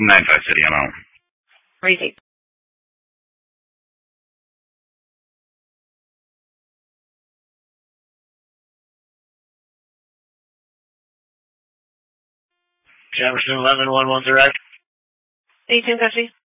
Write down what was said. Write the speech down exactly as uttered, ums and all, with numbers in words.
nine five City, I'm out. Receipt. Jefferson eleven one one direct. eighteen fifty.